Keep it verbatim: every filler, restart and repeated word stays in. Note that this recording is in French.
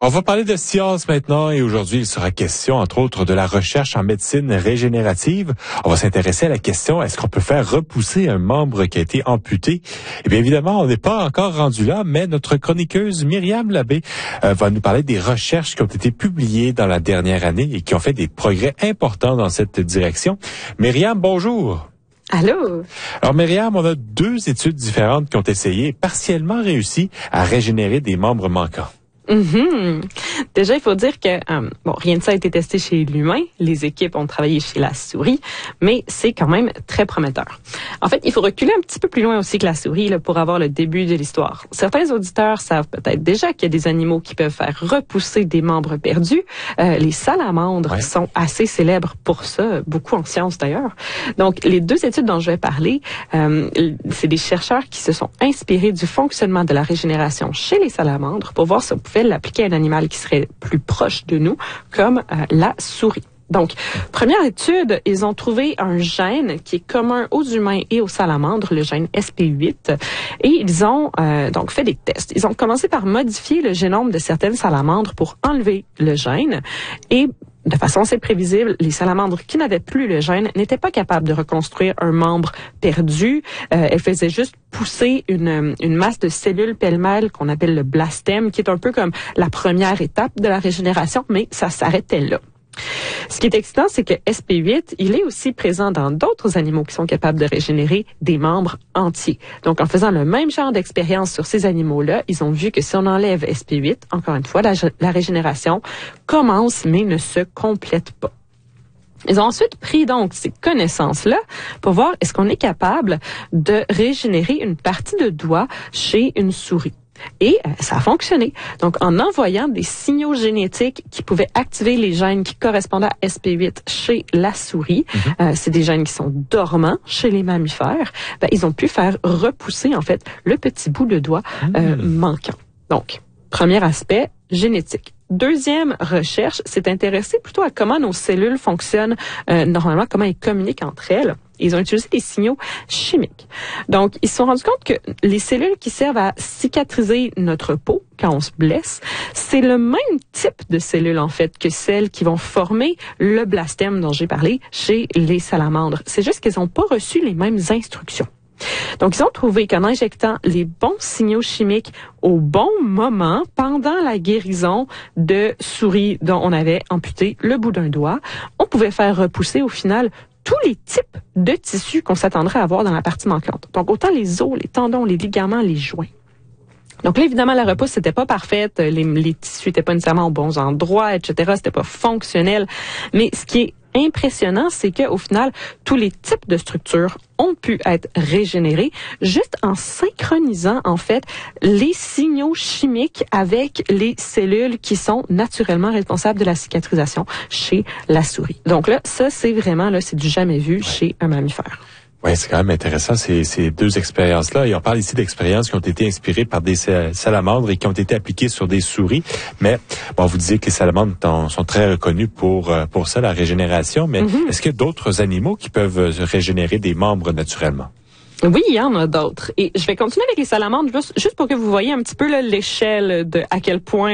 On va parler de science maintenant et aujourd'hui, il sera question, entre autres, de la recherche en médecine régénérative. On va s'intéresser à la question, est-ce qu'on peut faire repousser un membre qui a été amputé? Eh bien, évidemment, on n'est pas encore rendu là, mais notre chroniqueuse Myriam Labbé euh, va nous parler des recherches qui ont été publiées dans la dernière année et qui ont fait des progrès importants dans cette direction. Myriam, bonjour. Allô? Alors, Myriam, on a deux études différentes qui ont essayé, partiellement réussi, à régénérer des membres manquants. Mm-hmm. Déjà, il faut dire que euh, bon, rien de ça a été testé chez l'humain. Les équipes ont travaillé chez la souris, mais c'est quand même très prometteur. En fait, il faut reculer un petit peu plus loin aussi que la souris là, pour avoir le début de l'histoire. Certains auditeurs savent peut-être déjà qu'il y a des animaux qui peuvent faire repousser des membres perdus. Euh, les salamandres ouais. sont assez célèbres pour ça, beaucoup en sciences d'ailleurs. Donc, les deux études dont je vais parler, euh, c'est des chercheurs qui se sont inspirés du fonctionnement de la régénération chez les salamandres pour voir si on pouvait l'appliquer à un animal qui serait plus proche de nous, comme euh, la souris. Donc, première étude, ils ont trouvé un gène qui est commun aux humains et aux salamandres, le gène S P huit, et ils ont euh, donc fait des tests. Ils ont commencé par modifier le génome de certaines salamandres pour enlever le gène, et de façon assez prévisible, les salamandres qui n'avaient plus le gène n'étaient pas capables de reconstruire un membre perdu. Euh, elles faisaient juste pousser une, une masse de cellules pêle-mêle qu'on appelle le blastème, qui est un peu comme la première étape de la régénération, mais ça s'arrêtait là. Ce qui est excitant, c'est que S P huit, il est aussi présent dans d'autres animaux qui sont capables de régénérer des membres entiers. Donc, en faisant le même genre d'expérience sur ces animaux-là, ils ont vu que si on enlève S P huit, encore une fois, la, la régénération commence mais ne se complète pas. Ils ont ensuite pris donc ces connaissances-là pour voir est-ce qu'on est capable de régénérer une partie de doigt chez une souris. Et euh, ça a fonctionné. Donc, en envoyant des signaux génétiques qui pouvaient activer les gènes qui correspondaient à S P huit chez la souris, mm-hmm. euh, c'est des gènes qui sont dormants chez les mammifères, ben, ils ont pu faire repousser, en fait, le petit bout de doigt euh, mm. manquant. Donc, premier aspect, génétique. Deuxième recherche, s'est intéressée plutôt à comment nos cellules fonctionnent euh, normalement, comment elles communiquent entre elles. Ils ont utilisé des signaux chimiques. Donc, ils se sont rendus compte que les cellules qui servent à cicatriser notre peau quand on se blesse, c'est le même type de cellules, en fait, que celles qui vont former le blastème dont j'ai parlé chez les salamandres. C'est juste qu'ils n'ont pas reçu les mêmes instructions. Donc, ils ont trouvé qu'en injectant les bons signaux chimiques au bon moment, pendant la guérison de souris dont on avait amputé le bout d'un doigt, on pouvait faire repousser au final tous les types de tissus qu'on s'attendrait à avoir dans la partie manquante. Donc, autant les os, les tendons, les ligaments, les joints. Donc là, évidemment, la repousse, c'était pas parfaite. Les, les tissus étaient pas nécessairement aux bons endroits, et cetera. C'était pas fonctionnel. Mais ce qui est impressionnant, c'est qu'au final, tous les types de structures ont pu être régénérés juste en synchronisant, en fait, les signaux chimiques avec les cellules qui sont naturellement responsables de la cicatrisation chez la souris. Donc là, ça, c'est vraiment, là, c'est du jamais vu ouais. chez un mammifère. Oui, c'est quand même intéressant, ces, ces deux expériences-là. Et on parle ici d'expériences qui ont été inspirées par des salamandres et qui ont été appliquées sur des souris. Mais, bon, vous disiez que les salamandres sont très reconnus pour, pour ça, la régénération. Mais mm-hmm. est-ce qu'il y a d'autres animaux qui peuvent régénérer des membres naturellement? Oui, il y en a d'autres. Et je vais continuer avec les salamandres juste, juste pour que vous voyez un petit peu là, l'échelle de à quel point